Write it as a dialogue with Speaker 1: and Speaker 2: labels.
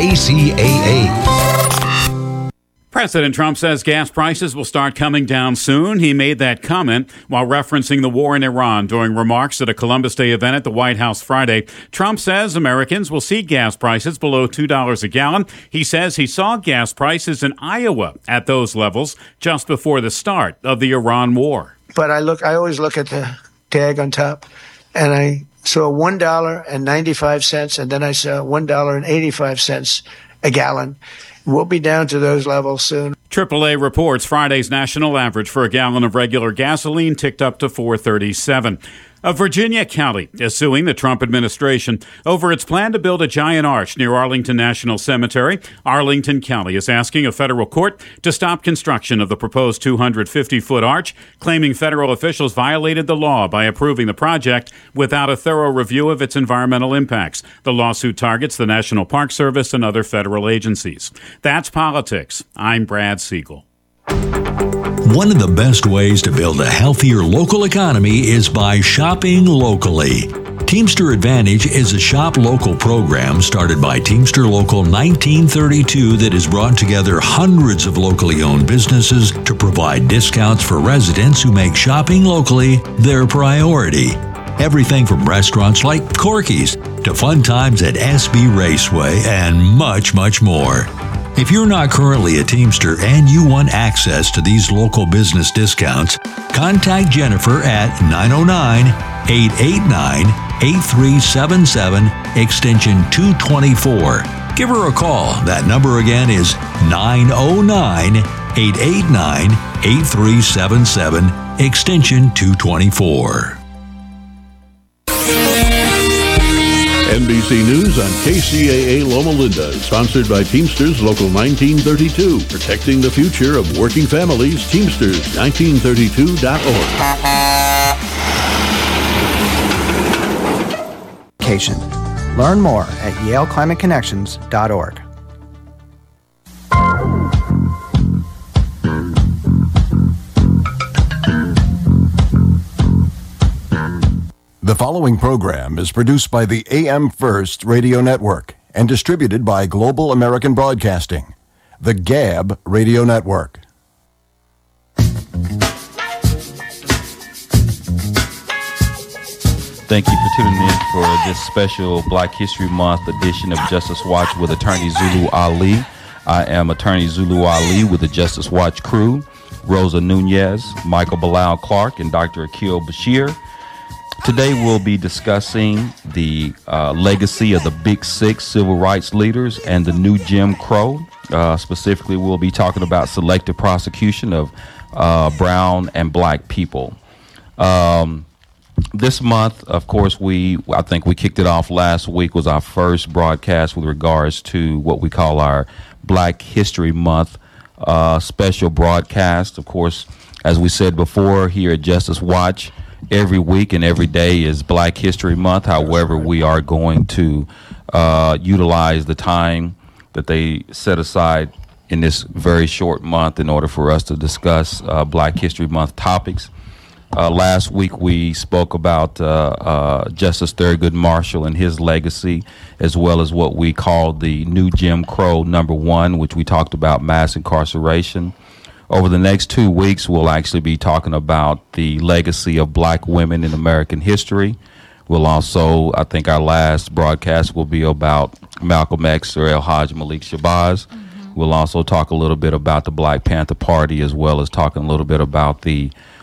Speaker 1: KCAA.
Speaker 2: President Trump says gas prices will start coming down soon. He made that comment while referencing the war in Iran during remarks at a Columbus Day event at the White House Friday. Trump says Americans will see gas prices below $2 a gallon. He says he saw gas prices in Iowa at those levels just before the start of the Iran war.
Speaker 3: But I always look at the tag on top, and I saw $1.95, and then I saw $1.85 a gallon. We'll be down to those levels soon.
Speaker 2: AAA reports Friday's national average for a gallon of regular gasoline ticked up to $4.37. A Virginia county is suing the Trump administration over its plan to build a giant arch near Arlington National Cemetery. Arlington County is asking a federal court to stop construction of the proposed 250-foot arch, claiming federal officials violated the law by approving the project without a thorough review of its environmental impacts. The lawsuit targets the National Park Service and other federal agencies. That's politics. I'm Brad Siegel.
Speaker 1: One of the best ways to build a healthier local economy is by shopping locally. Teamster Advantage is a shop local program started by Teamster Local 1932 that has brought together hundreds of locally owned businesses to provide discounts for residents who make shopping locally their priority. Everything from restaurants like Corky's to fun times at SB Raceway and much, much more. If you're not currently a Teamster and you want access to these local business discounts, contact Jennifer at 909-889-8377, extension 224. Give her a call. That number again is 909-889-8377, extension 224.
Speaker 4: NBC News on KCAA Loma Linda, sponsored by Teamsters Local 1932, protecting the future of working families. Teamsters1932.org.
Speaker 5: Learn more at YaleClimateConnections.org.
Speaker 6: The following program is produced by the AM First Radio Network and distributed by Global American Broadcasting, the GAB Radio Network.
Speaker 7: Thank you for tuning in for this special Black History Month edition of Justice Watch with Attorney Zulu Ali. I am Attorney Zulu Ali with the Justice Watch crew, Rosa Nunez, Michael Bilal Clark, and Dr. Akil Bashir. Today we'll be discussing the legacy of the Big Six civil rights leaders and the new Jim Crow. Specifically, we'll be talking about selective prosecution of brown and black people. This month, of course, I think we kicked it off last week, was our first broadcast with regards to what we call our Black History Month special broadcast. Of course, as we said before here at Justice Watch, every week and every day is Black History Month. However, we are going to utilize the time that they set aside in this very short month in order for us to discuss Black History Month topics. Last week we spoke about Justice Thurgood Marshall and his legacy, as well as what we call the new Jim Crow #1, which we talked about mass incarceration. Over the next 2 weeks, we'll actually be talking about the legacy of black women in American history. We'll also, I think our last broadcast will be about Malcolm X or El Hajj Malik Shabazz. We'll also talk a little bit about the Black Panther Party, as well as talking a little bit about the